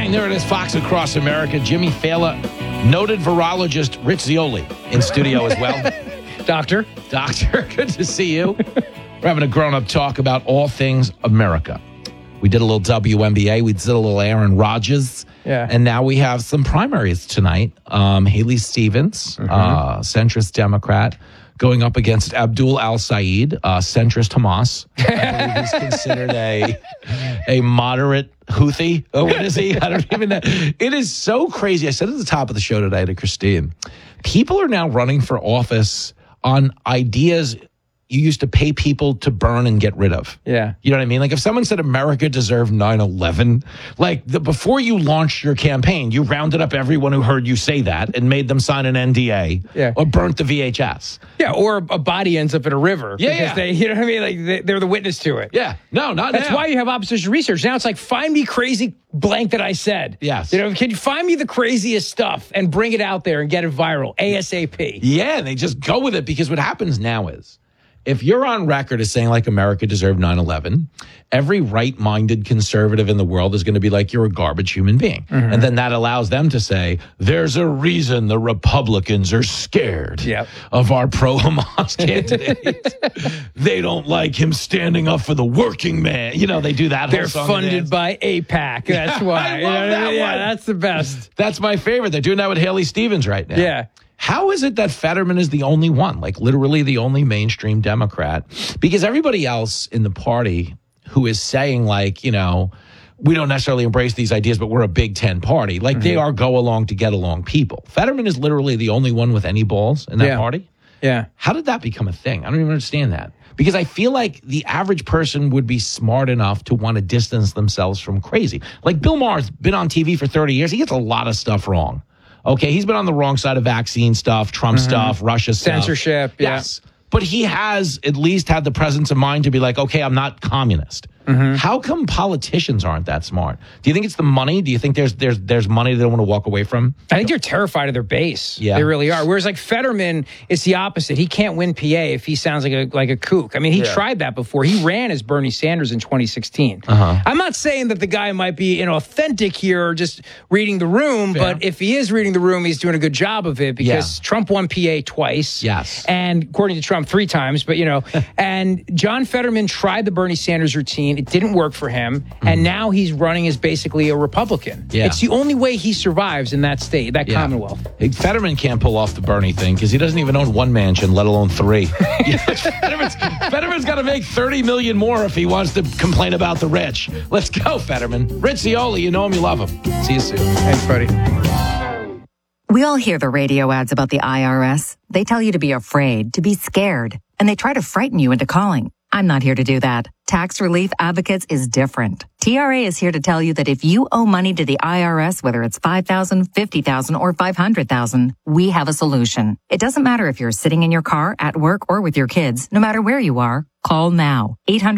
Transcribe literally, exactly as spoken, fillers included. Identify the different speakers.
Speaker 1: morning. There it is, Fox Across America. Jimmy Fallon, noted virologist Rich Zeoli in studio as well.
Speaker 2: Doctor.
Speaker 1: Doctor, good to see you. We're having a grown-up talk about all things America. We did a little W N B A. We did a little Aaron Rodgers.
Speaker 2: Yeah.
Speaker 1: And now we have some primaries tonight. Um, Haley Stevens, mm-hmm. uh, centrist Democrat, going up against Abdul Al-Sayed, uh, centrist Hamas. I believe he's considered a, a moderate Houthi. Oh, what is he? I don't even know. It is so crazy. I said at the top of the show today to Christine, people are now running for office on ideas you used to pay people to burn and get rid of.
Speaker 2: Yeah.
Speaker 1: You know what I mean? Like if someone said America deserved nine eleven, like the, before you launched your campaign, you rounded up everyone who heard you say that and made them sign an N D A
Speaker 2: yeah.
Speaker 1: or burnt the V H S.
Speaker 2: Yeah, or a body ends up in a river.
Speaker 1: Yeah,
Speaker 2: because
Speaker 1: yeah.
Speaker 2: They, you know what I mean? Like they, they're the witness to it.
Speaker 1: Yeah. No, not
Speaker 2: That's
Speaker 1: now.
Speaker 2: why you have opposition research. Now it's like, find me crazy blank that I said.
Speaker 1: Yes.
Speaker 2: You know, can you find me the craziest stuff and bring it out there and get it viral ASAP?
Speaker 1: Yeah, and they just go with it because what happens now is, if you're on record as saying like America deserved nine eleven, every right-minded conservative in the world is going to be like, you're a garbage human being. Mm-hmm. And then that allows them to say, there's a reason the Republicans are scared
Speaker 2: yep.
Speaker 1: of our pro-Hamas candidate. They don't like him standing up for the working man. You know, they do that.
Speaker 2: They're
Speaker 1: whole song
Speaker 2: funded by AIPAC. That's why.
Speaker 1: I
Speaker 2: you
Speaker 1: love
Speaker 2: know
Speaker 1: that
Speaker 2: I mean?
Speaker 1: one.
Speaker 2: Yeah, that's the best.
Speaker 1: That's my favorite. They're doing that with Haley Stevens right now.
Speaker 2: Yeah.
Speaker 1: How is it that Fetterman is the only one, like literally the only mainstream Democrat? Because everybody else in the party who is saying like, you know, we don't necessarily embrace these ideas, but we're a Big Ten party. Like mm-hmm. they are go along to get along people. Fetterman is literally the only one with any balls in that
Speaker 2: yeah.
Speaker 1: party.
Speaker 2: Yeah.
Speaker 1: How did that become a thing? I don't even understand that. Because I feel like the average person would be smart enough to want to distance themselves from crazy. Like Bill Maher's been on T V for thirty years. He gets a lot of stuff wrong. Okay, he's been on the wrong side of vaccine stuff, Trump mm-hmm. stuff, Russia stuff.
Speaker 2: Censorship,
Speaker 1: yes. Yeah. But he has at least had the presence of mind to be like, okay, I'm not communist. Mm-hmm. How come politicians aren't that smart? Do you think it's the money? Do you think there's there's there's money they don't want to walk away from?
Speaker 2: I think they're terrified of their base.
Speaker 1: Yeah.
Speaker 2: They really are. Whereas like Fetterman, it's the opposite. He can't win P A if he sounds like a like a kook. I mean, he yeah. tried that before. He ran as Bernie Sanders in twenty sixteen. Uh-huh. I'm not saying that the guy might be inauthentic here or just reading the room, Fair. But if he is reading the room, he's doing a good job of it because yeah. Trump won P A twice.
Speaker 1: Yes.
Speaker 2: And according to Trump, three times. But, you know, and John Fetterman tried the Bernie Sanders routine. It didn't work for him. Mm-hmm. And now he's running as basically a Republican. Yeah. It's the only way he survives in that state, that yeah. Commonwealth.
Speaker 1: Fetterman can't pull off the Bernie thing because he doesn't even own one mansion, let alone three. Fetterman's, Fetterman's got to make thirty million dollars more if he wants to complain about the rich. Let's go, Fetterman. Rich Zeoli, you know him, you love him. See you soon.
Speaker 2: Thanks, buddy.
Speaker 3: We all hear the radio ads about the I R S. They tell you to be afraid, to be scared, and they try to frighten you into calling. I'm not here to do that. Tax Relief Advocates is different. T R A is here to tell you that if you owe money to the I R S, whether it's five thousand dollars, fifty thousand dollars, or five hundred thousand dollars, we have a solution. It doesn't matter if you're sitting in your car, at work, or with your kids. No matter where you are, call now. eight hundred